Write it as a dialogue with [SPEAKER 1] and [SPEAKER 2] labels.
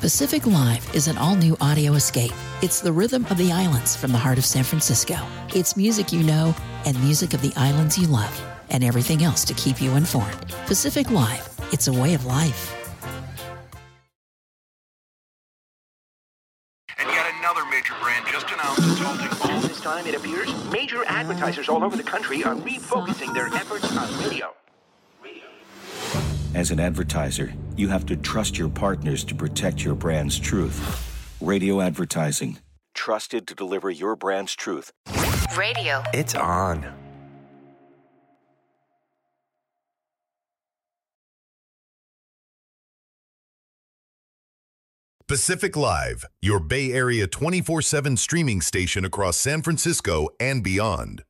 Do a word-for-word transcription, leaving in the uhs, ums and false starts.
[SPEAKER 1] Pacific Live is an all-new audio escape. It's the rhythm of the islands from the heart of San Francisco. It's music you know and music of the islands you love, and everything else to keep you informed. Pacific Live, it's a way of life.
[SPEAKER 2] And yet another major brand just announced it's halting all.
[SPEAKER 3] This time, it appears, major advertisers all over the country are refocusing their efforts on radio.
[SPEAKER 4] As an advertiser, you have to trust your partners to protect your brand's truth. Radio advertising. Trusted to deliver your brand's truth.
[SPEAKER 5] Radio.
[SPEAKER 6] It's on.
[SPEAKER 7] Pacific Live, your Bay Area twenty-four seven streaming station across San Francisco and beyond.